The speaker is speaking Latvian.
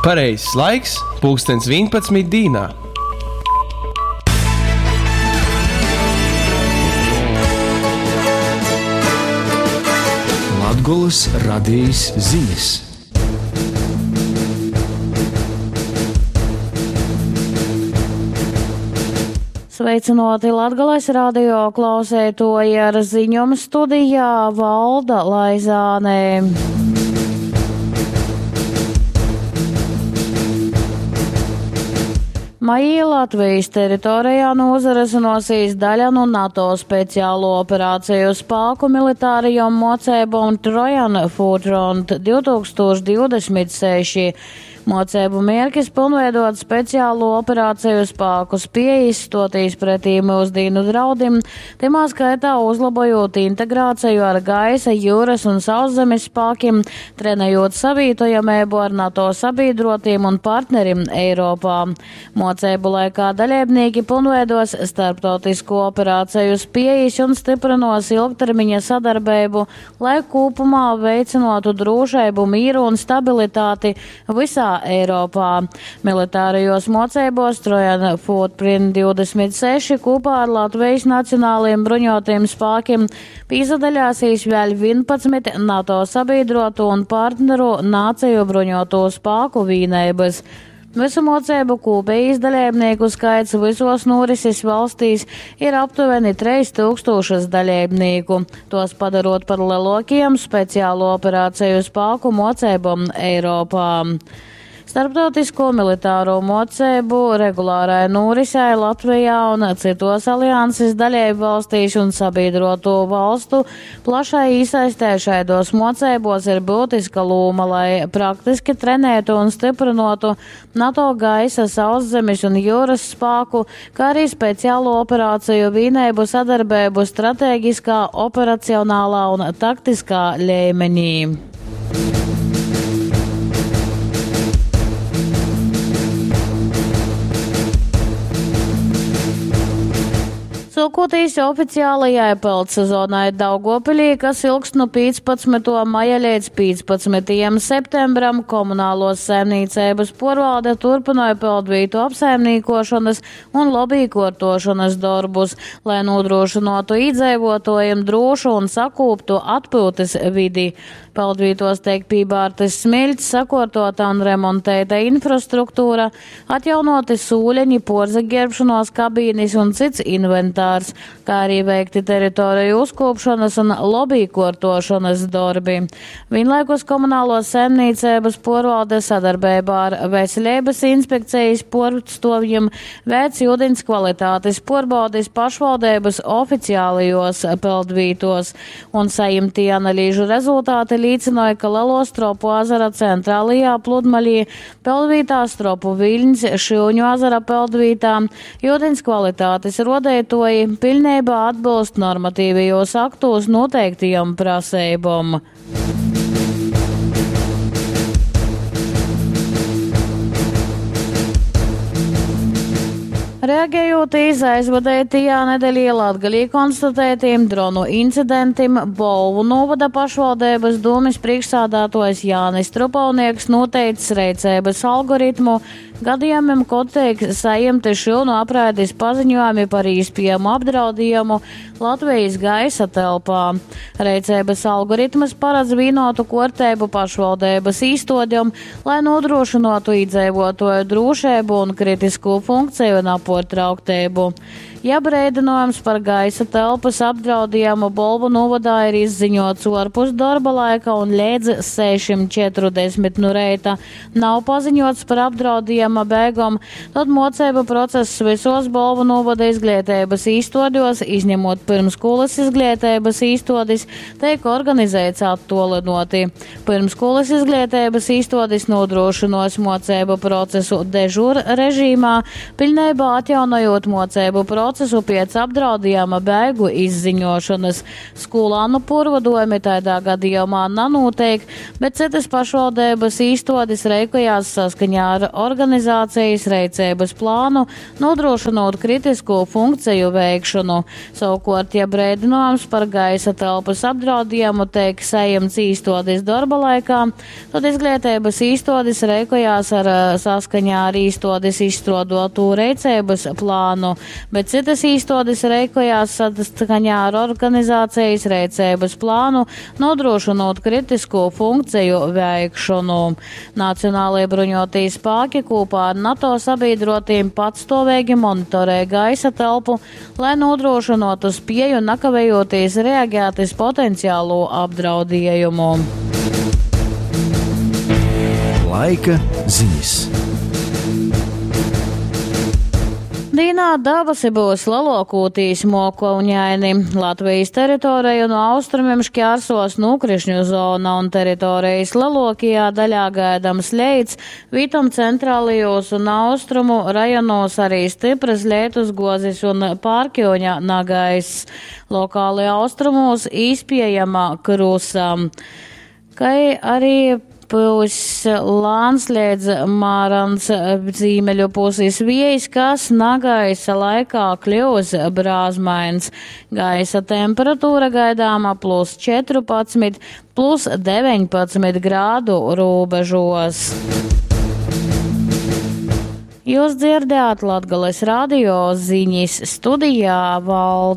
Pareizs laiks – 11:11 dīnā. Latgolas radījis ziņas. Sveicināti Latgales radio klausētoji, ar ziņojumu studijā Valda Laizāne. Maijā Latvijas teritorijā nozarezinosīs daļa no NATO speciālo operāciju spēku militārajām mocībām Trojan Front 2026. Mocību mērķis pilnveidot speciālo operāciju spēkus pieizstoties pretī mūsdienu draudim, timā skaitā uzlabojot integrāciju ar gaisa, jūras un sauszemes spēkiem, trenējot savītojamību ar NATO sabiedrotiem un partneriem Eiropā. Mocību laikā dalībnieki pilnveidos starptautisko operāciju spējas un stiprinos ilgtermiņa sadarbību, lai kopumā veicinātu drošību, mīru un stabilitāti visā Eiropā. Militārajos mocībos Trojan Front 26 kopā ar Latvijas nacionālajiem bruņotajiem spēkiem pīsadaļāsīs vēl 11 NATO sabiedrotu un partneru nāciju bruņoto spēku vienības. Visu mocību kopējais dalībnieku skaits visos norises valstīs ir aptuveni 3000 dalībnieku, tos padarot par lielākajiem speciālo operāciju spēku mocībām Eiropā. Starptautisko militāro mocību regulārai norisē Latvijā un citos alianses dalību valstīs un sabiedroto valstu plašai iesaistē šaidos mocībos ir būtiska loma, lai praktiski trenētu un stiprinātu NATO gaisa, sauszemes un jūras spēku, kā arī speciālo operāciju vienību sadarbību strateģiskā, operacionālā un taktiskā līmenī. Sākoties oficiālajai peldsezonai Daugavpilī, kas ilgst no 15. maija līdz 15. septembram, komunālos saimniecības porvalde turpināja peldvītu apsaimniekošanas un lobīkortošanas darbus, lai nodrošinātu iedzīvotājiem drošu un sakūptu atpūtas vidi. Peldvītos tiek pībārtas smiļķis, sakortota un remontēta infrastruktūra, atjaunoti sūļeņi, porzaģērbšanos kabīnis un cits inventārs, kā arī veikti teritoriju uzkopšanas un lobīkortošanas darbi. Vienlaikus komunālos saimniecības porvalde sadarbībā ar Veselības inspekcijas porstovjiem veic ūdens kvalitātes porbaudis pašvaldības oficiālajos peldvītos, un saimtie analīžu rezultāti līdzināja, ka Lelostropu ezera centrālajā pludmalī, peldvītā Stropu Viļņas, Šilņu ezera peldvītā, ūdens kvalitātes rodētoji pilnībā atbilst normatīvajos aktos noteiktajām prasībām. Reaģējot iz aizvadētajā nedēļā Latgalī konstatētiem dronu incidentiem, Bolvu novada pašvaldības domes priekšsādātojs Jānis Trupalnieks noteicis reicības algoritmu gadījumiem, kad tiek saimti šilnu apraides paziņojumi par īspējamu apdraudījumu Latvijas gaisa telpā. Reicības algoritmas paredz vienotu kārtību pašvaldības īstodjam, lai nodrošinātu iedzīvotāju drošību un kritisku funkciju un aportrauktību. Ja brēdinājums par gaisa telpas apdraudījumu Bolvu novadā ir izziņots ārpus darba laika un līdz 6:40 no rīta nav paziņots par apdraudījuma beigām, tad mocību process visos Bolvu novada izglītības īstodos, izņemot pirmskolas izglītības īstodis, tiek organizēts attolinoti. Pirmskolas izglītības īstodis nodrošinos mocību procesu dežūra režīmā, pilnībā atjaunojot mocēbu procesu pēc apdraudījuma beigu izziņošanas. Skolānu purvadojumi tādā gadījumā nanotiek, bet citas pašvaldības īstodis reikojās saskaņā ar organizācijas reicības plānu, nodrošinot kritisko funkciju veikšanu. Savukārt, ja brēdinājums par gaisa telpas apdraudījumu tiek saņemts īstodis darba laikā, tad izglītības īstodis reikojās ar saskaņā ar īstodis izstrādātu reicības plānu, bet citas īstodis reikojās saskaņā ar organizācijas reicības plānu, nodrošinot kritisko funkciju veikšanu. Nacionālajie bruņotie spēki kopā ar NATO sabiedrotīm patstāvīgi monitorē gaisa telpu, lai nodrošinātu spēju nekavējoties reaģēt uz potenciālo apdraudējumu. Laika ziņas. Dīnā dabasi būs lielākoties mokauņaini. Latvijas teritoriju no austrumiem šķērsos nokrišņu zona un teritorijas lielākajā daļā gaidams leids, vitam centrālajos un austrumu rajonos arī stipras lietus gozis un pārkjoņa nagais. Lokāli austrumos izpējama krusa, kā arī būs lāns līdz mārans zīmeļu puses vējs, kas nagaisa laikā kļūs brāzmains. Gaisa temperatūra gaidāma +14, +19 grādu robežos. Jūs dzirdējāt Latgales radio ziņas, studijā Valda.